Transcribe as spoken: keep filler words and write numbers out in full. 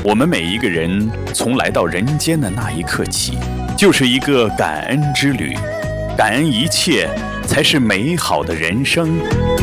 我们每一个人从来到人间的那一刻起，就是一个感恩之旅，感恩一切，才是美好的人生。